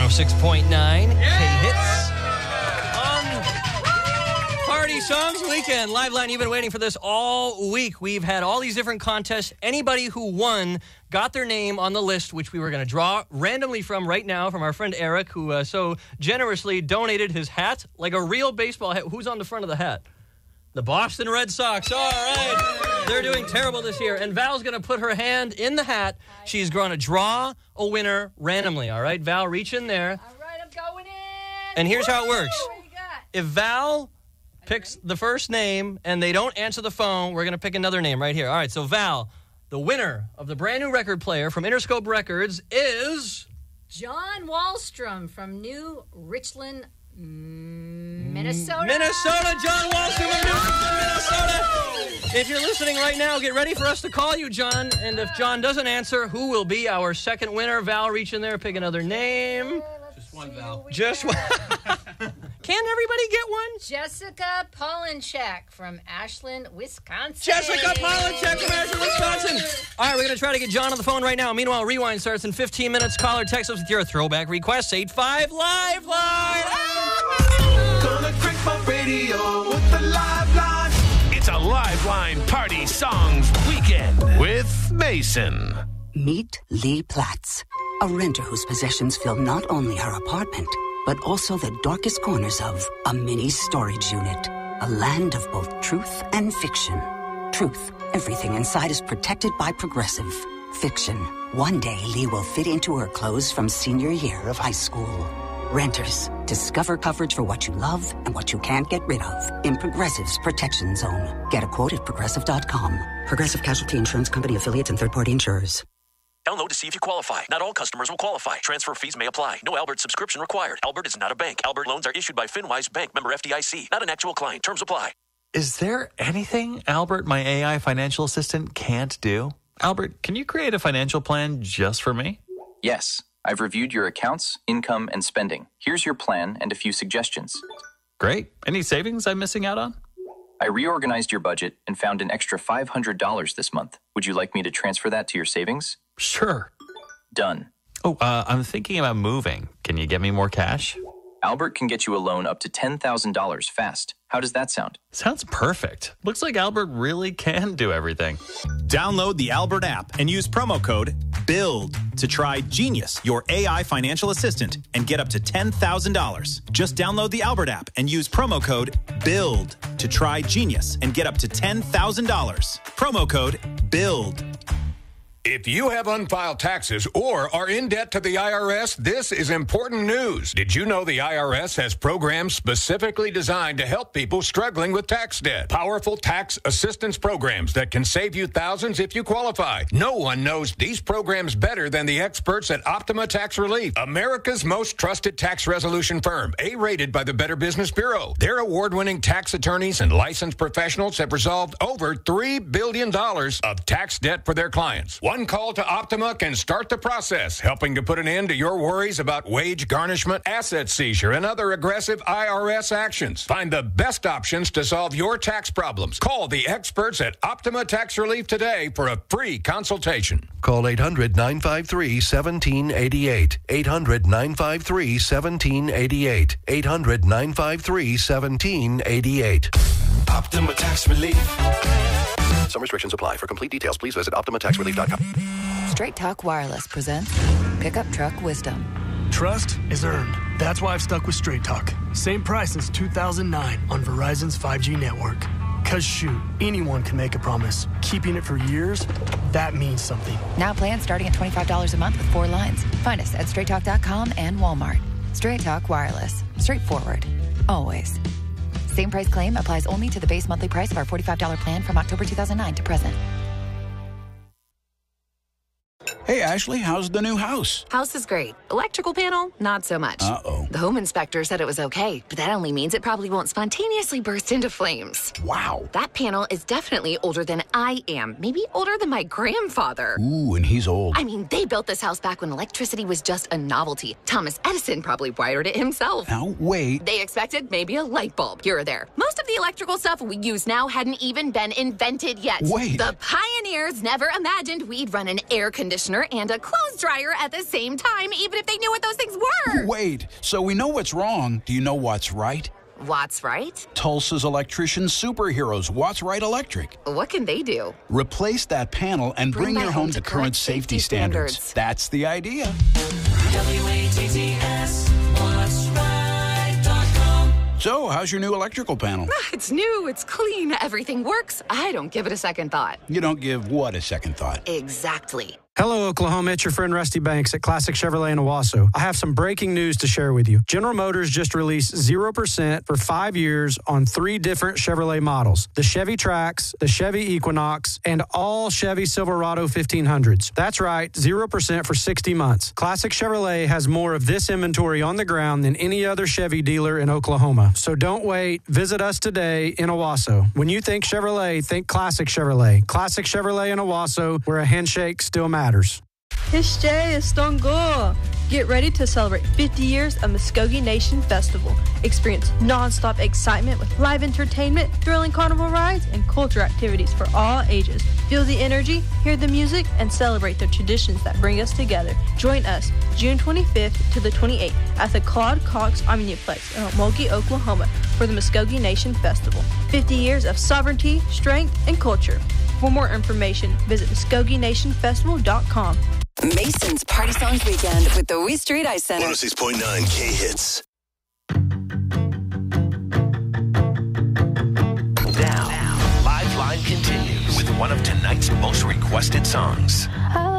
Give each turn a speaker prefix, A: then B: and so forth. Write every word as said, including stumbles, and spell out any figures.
A: oh six point nine K-Hits. On Party Songs Weekend. Live Line, you've been waiting for this all week. We've had all these different contests. Anybody who won got their name on the list, which we were going to draw randomly from right now from our friend Eric, who uh, so generously donated his hat, like a real baseball hat. Who's on the front of the hat? The Boston Red Sox. All right. They're doing terrible this year. And Val's going to put her hand in the hat. She's going to draw a winner randomly. All right, Val, reach in there.
B: All right, I'm going in.
A: And here's how it works.
B: What do you got?
A: If Val picks the first name and they don't answer the phone, we're going to pick another name right here. All right, so Val, the winner of the brand new record player from Interscope Records is
B: John Wallstrom from New Richland, Minnesota.
A: Minnesota, John Wallstrom of New Richland, Minnesota. If you're listening right now, get ready for us to call you, John. And if John doesn't answer, who will be our second winner? Val, reach in there, pick another name.
C: Just one, Val.
A: Just one. Can everybody get one?
B: Jessica Polinchek from Ashland, Wisconsin.
A: Jessica Polinchek from Ashland, Wisconsin. All right, we're going to try to get John on the phone right now. Meanwhile, Rewind starts in fifteen minutes. Call or text us with your throwback requests. eight five Live Line.
D: Gonna crank my radio with the Live Line.
E: It's a Live Line Party Songs Weekend with Mason.
F: Meet Lee Platz, a renter whose possessions fill not only her apartment, but also the darkest corners of a mini storage unit. A land of both truth and fiction. Truth, everything inside is protected by Progressive. Fiction, one day Lee will fit into her clothes from senior year of high school. Renters, discover coverage for what you love and what you can't get rid of in Progressive's Protection Zone. Get a quote at Progressive dot com. Progressive Casualty Insurance Company affiliates and third-party insurers.
G: Download to see if you qualify. Not all customers will qualify. Transfer fees may apply. No Albert subscription required. Albert is not a bank. Albert loans are issued by FinWise Bank, member F D I C. Not an actual client. Terms apply.
H: Is there anything Albert, my A I financial assistant, can't do? Albert, can you create a financial plan just for me?
I: Yes. I've reviewed your accounts, income, and spending. Here's your plan and a few suggestions.
H: Great. Any savings I'm missing out on?
I: I reorganized your budget and found an extra five hundred dollars this month. Would you like me to transfer that to your savings?
H: Sure.
I: Done.
H: Oh, uh, I'm thinking about moving. Can you get me more cash?
I: Albert can get you a loan up to ten thousand dollars fast. How does that sound?
H: Sounds perfect. Looks like Albert really can do everything.
J: Download the Albert app and use promo code BUILD to try Genius, your A I financial assistant, and get up to ten thousand dollars. Just download the Albert app and use promo code BUILD to try Genius and get up to ten thousand dollars. Promo code BUILD.
K: If you have unfiled taxes or are in debt to the I R S, this is important news. Did you know the I R S has programs specifically designed to help people struggling with tax debt? Powerful tax assistance programs that can save you thousands if you qualify. No one knows these programs better than the experts at Optima Tax Relief, America's most trusted tax resolution firm, A-rated by the Better Business Bureau. Their award-winning tax attorneys and licensed professionals have resolved over three billion dollars of tax debt for their clients. One call to Optima can start the process, helping to put an end to your worries about wage garnishment, asset seizure, and other aggressive I R S actions. Find the best options to solve your tax problems. Call the experts at Optima Tax Relief today for a free consultation.
L: Call eight hundred, nine five three, one seven eight eight. eight hundred, nine five three, one seven eight eight. eight hundred, nine five three, one seven eight eight.
D: Optima Tax Relief.
L: Some restrictions apply. For complete details, please visit Optima Tax Relief dot com.
M: Straight Talk Wireless presents Pickup Truck Wisdom.
N: Trust is earned. That's why I've stuck with Straight Talk. Same price since two thousand nine on Verizon's five G network. Cause shoot, anyone can make a promise. Keeping it for years, that means something.
M: Now plans starting at twenty-five dollars a month with four lines. Find us at straight talk dot com and Walmart. Straight Talk Wireless. Straightforward. Always. Same price claim applies only to the base monthly price of our forty-five dollars plan from October two thousand nine to present.
O: Hey, Ashley, how's the new house?
P: House is great. Electrical panel, not so much.
O: Uh-oh.
P: The home inspector said it was okay, but that only means it probably won't spontaneously burst into flames.
O: Wow.
P: That panel is definitely older than I am. Maybe older than my grandfather.
O: Ooh, and he's old.
P: I mean, they built this house back when electricity was just a novelty. Thomas Edison probably wired it himself.
O: Now, wait.
P: They expected maybe a light bulb here or there. Most of the electrical stuff we use now hadn't even been invented yet.
O: Wait.
P: The pioneers never imagined we'd run an air conditioner toner and a clothes dryer at the same time, even if they knew what those things were.
O: Wait, so we know what's wrong. Do you know what's right?
P: What's right?
O: Tulsa's electrician superheroes, What's Right Electric.
P: What can they do?
O: Replace that panel and bring, bring your home to current safety standards. standards. That's the idea.
D: W A T T S, what's right dot com.
O: So, how's your new electrical panel?
P: It's new, it's clean, everything works. I don't give it a second thought.
O: You don't give what a second thought?
P: Exactly.
C: Hello, Oklahoma. It's your friend Rusty Banks at Classic Chevrolet in Owasso. I have some breaking news to share with you. General Motors just released zero percent for five years on three different Chevrolet models. The Chevy Trax, the Chevy Equinox, and all Chevy Silverado fifteen hundreds. That's right, zero percent for sixty months. Classic Chevrolet has more of this inventory on the ground than any other Chevy dealer in Oklahoma. So don't wait. Visit us today in Owasso. When you think Chevrolet, think Classic Chevrolet. Classic Chevrolet in Owasso, where a handshake still matters.
Q: This day is Stongoa. Get ready to celebrate fifty years of Muskogee Nation Festival. Experience non-stop excitement with live entertainment, thrilling carnival rides, and culture activities for all ages. Feel the energy, hear the music, and celebrate the traditions that bring us together. Join us June twenty-fifth to the twenty-eighth at the Claude Cox Omniplex in Okmulgee, Oklahoma for the Muskogee Nation Festival. fifty years of sovereignty, strength, and culture. For more information, visit Muskogee Nation Festival dot com.
R: Mason's Party Songs Weekend with the Wee Street Ice Center.
S: one oh six point nine K-Hits.
E: Now, Liveline continues with one of tonight's most requested songs.
T: I